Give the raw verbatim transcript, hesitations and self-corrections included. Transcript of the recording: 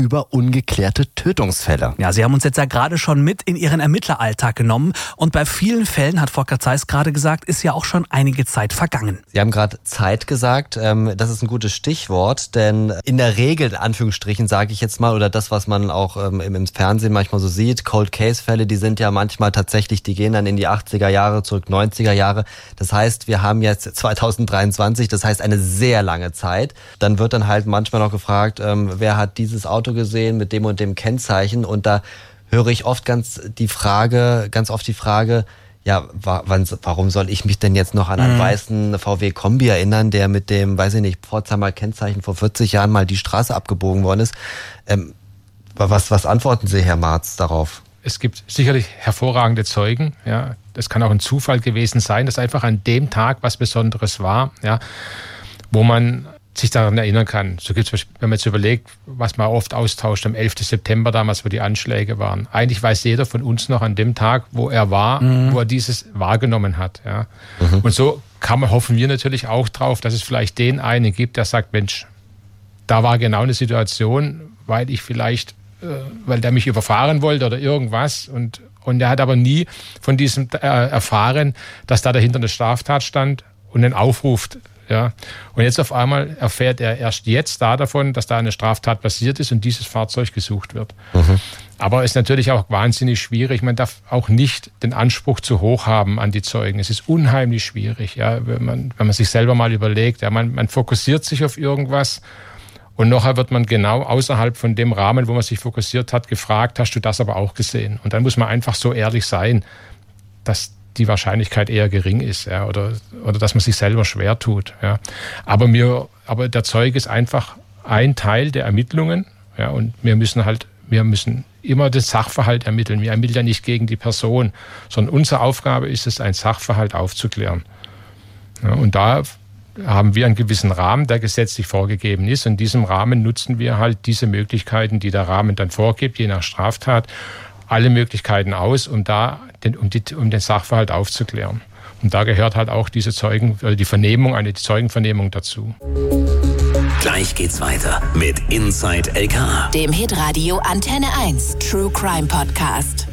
über ungeklärte Tötungsfälle. Ja, Sie haben uns jetzt ja gerade schon mit in Ihren Ermittleralltag genommen. Und bei vielen Fällen, hat Volker Zeiss gerade gesagt, ist ja auch schon einige Zeit vergangen. Sie haben gerade Zeit gesagt. Das ist ein gutes Stichwort, denn in der Regel, in Anführungsstrichen sage ich jetzt mal, oder das, was man auch im Fernsehen manchmal so sieht, Cold-Case-Fälle, die sind ja manchmal tatsächlich, die gehen dann in die achtziger Jahre zurück, neunziger Jahre. Das heißt, wir haben jetzt zweitausenddreiundzwanzig, das heißt eine sehr lange Zeit. Dann wird dann halt manchmal noch gefragt, ähm, wer hat dieses Auto gesehen mit dem und dem Kennzeichen, und da höre ich oft ganz die Frage, ganz oft die Frage, ja, wa- wann, warum soll ich mich denn jetzt noch an einen mhm. weißen V W Kombi erinnern, der mit dem, weiß ich nicht, Pforzheimer Kennzeichen vor vierzig Jahren mal die Straße abgebogen worden ist? Ähm, was, was antworten Sie, Herr Marz, darauf? Es gibt sicherlich hervorragende Zeugen, ja. Das kann auch ein Zufall gewesen sein, dass einfach an dem Tag was Besonderes war, ja, wo man sich daran erinnern kann. So gibt's, wenn man jetzt überlegt, was man oft austauscht, am elften September damals, wo die Anschläge waren. Eigentlich weiß jeder von uns noch an dem Tag, wo er war, mhm. wo er dieses wahrgenommen hat, ja. Mhm. Und so kann man, hoffen wir natürlich auch drauf, dass es vielleicht den einen gibt, der sagt, Mensch, da war genau eine Situation, weil ich vielleicht weil der mich überfahren wollte oder irgendwas, und, und er hat aber nie von diesem äh, erfahren, dass da dahinter eine Straftat stand und einen aufruft. Ja. Und jetzt auf einmal erfährt er erst jetzt da davon, dass da eine Straftat passiert ist und dieses Fahrzeug gesucht wird. Mhm. Aber es ist natürlich auch wahnsinnig schwierig. Man darf auch nicht den Anspruch zu hoch haben an die Zeugen. Es ist unheimlich schwierig, ja, wenn man, wenn man sich selber mal überlegt. Ja, man, man fokussiert sich auf irgendwas. Und nachher wird man genau außerhalb von dem Rahmen, wo man sich fokussiert hat, gefragt, hast du das aber auch gesehen? Und dann muss man einfach so ehrlich sein, dass die Wahrscheinlichkeit eher gering ist, ja, oder, oder dass man sich selber schwer tut. Ja. Aber, mir, aber der Zeuge ist einfach ein Teil der Ermittlungen, ja, und wir müssen halt, wir müssen immer den Sachverhalt ermitteln. Wir ermitteln ja nicht gegen die Person, sondern unsere Aufgabe ist es, einen Sachverhalt aufzuklären. Ja, und da haben wir einen gewissen Rahmen, der gesetzlich vorgegeben ist. In diesem Rahmen nutzen wir halt diese Möglichkeiten, die der Rahmen dann vorgibt, je nach Straftat, alle Möglichkeiten aus, um da den, um, die, um den Sachverhalt aufzuklären. Und da gehört halt auch diese Zeugen, oder die Vernehmung, eine Zeugenvernehmung dazu. Gleich geht's weiter mit Inside L K A, dem Hitradio Antenne eins True Crime Podcast.